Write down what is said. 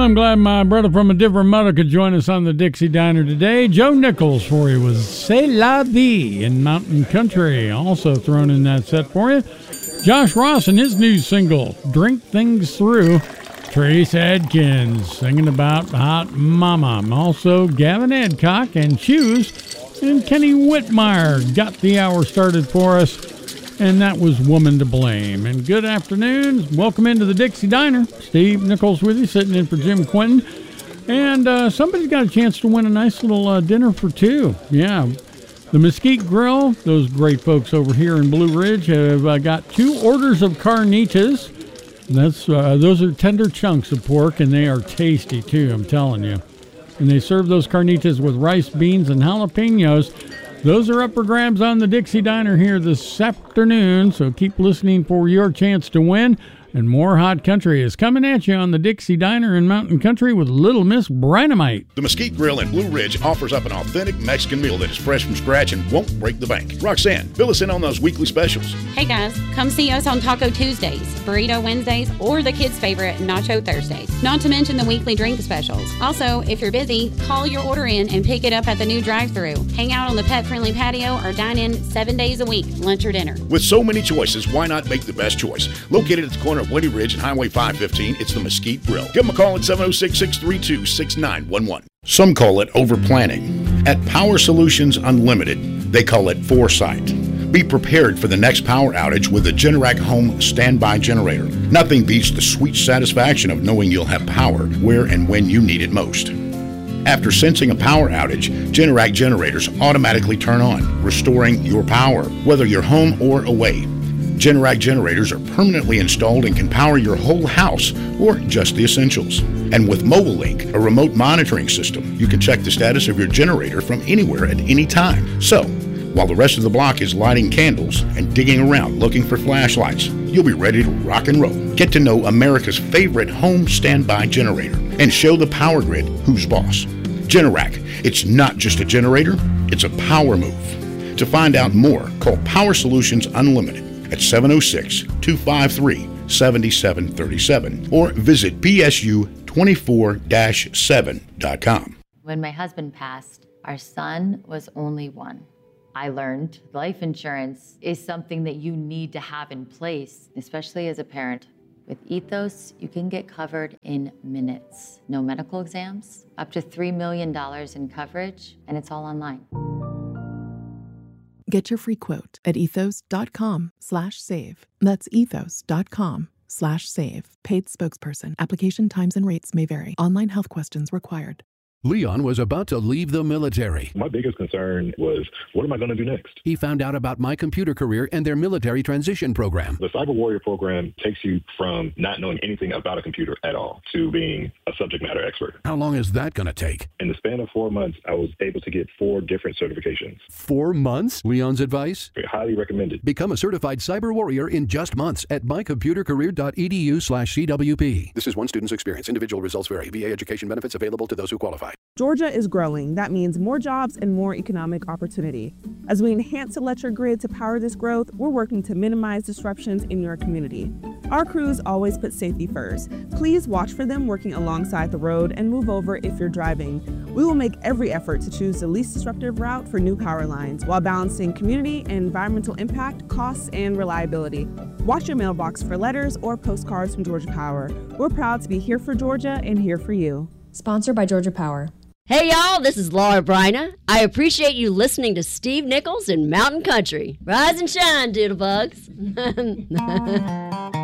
I'm glad my brother from a different mother could join us on the Dixie Diner today. Joe Nichols for you was C'est La Vie in Mountain Country, also thrown in that set for you. Josh Ross and his new single, Drink Things Through. Trace Adkins singing about Hot Mama. Also Gavin Adcock and Choose. And Kenny Whitmire got the hour started for us. And that was Woman to Blame. And good afternoon. Welcome into the Dixie Diner. Steve Nichols with you, sitting in for Jim Quinton. And somebody's got a chance to win a nice little dinner for two. Yeah. The Mesquite Grill, those great folks over here in Blue Ridge, have got 2 orders of carnitas. Those are tender chunks of pork, and they are tasty, too, I'm telling you. And they serve those carnitas with rice, beans, and jalapenos. Those are up for grabs on the Dixie Diner here this afternoon, so keep listening for your chance to win. And more Hot Country is coming at you on the Dixie Diner in Mountain Country with Little Miss Brynamite. The Mesquite Grill in Blue Ridge offers up an authentic Mexican meal that is fresh from scratch and won't break the bank. Roxanne, fill us in on those weekly specials. Hey guys, come see us on Taco Tuesdays, Burrito Wednesdays, or the kids' favorite Nacho Thursdays. Not to mention the weekly drink specials. Also, if you're busy, call your order in and pick it up at the new drive-thru. Hang out on the pet-friendly patio or dine in 7 days a week, lunch or dinner. With so many choices, why not make the best choice? Located at the corner of Woody Ridge and Highway 515, it's the Mesquite Grill. Give them a call at 706-632-6911. Some call it overplanning. At Power Solutions Unlimited, they call it foresight. Be prepared for the next power outage with a Generac Home Standby Generator. Nothing beats the sweet satisfaction of knowing you'll have power where and when you need it most. After sensing a power outage, Generac generators automatically turn on, restoring your power, whether you're home or away. Generac generators are permanently installed and can power your whole house or just the essentials. And with Mobile Link, a remote monitoring system, you can check the status of your generator from anywhere at any time. So, while the rest of the block is lighting candles and digging around looking for flashlights, you'll be ready to rock and roll. Get to know America's favorite home standby generator and show the power grid who's boss. Generac, it's not just a generator, it's a power move. To find out more, call Power Solutions Unlimited at 706-253-7737 or visit psu24-7.com. When my husband passed, our son was only 1. I learned life insurance is something that you need to have in place, especially as a parent. With Ethos, you can get covered in minutes. No medical exams, up to $3 million in coverage, and it's all online. Get your free quote at ethos.com/save. That's ethos.com/save. Paid spokesperson. Application times and rates may vary. Online health questions required. Leon was about to leave the military. My biggest concern was, what am I going to do next? He found out about My Computer Career and their military transition program. The Cyber Warrior program takes you from not knowing anything about a computer at all to being a subject matter expert. How long is that going to take? In the span of 4 months, I was able to get 4 different certifications. 4 months? Leon's advice? Highly recommended. Become a certified Cyber Warrior in just months at mycomputercareer.edu/CWP. This is one student's experience. Individual results vary. VA education benefits available to those who qualify. Georgia is growing. That means more jobs and more economic opportunity. As we enhance electric grid to power this growth, we're working to minimize disruptions in your community. Our crews always put safety first. Please watch for them working alongside the road and move over if you're driving. We will make every effort to choose the least disruptive route for new power lines while balancing community and environmental impact, costs, and reliability. Watch your mailbox for letters or postcards from Georgia Power. We're proud to be here for Georgia and here for you. Sponsored by Georgia Power. Hey y'all, this is Laura Bryna. I appreciate you listening to Steve Nichols in Mountain Country. Rise and shine, doodlebugs.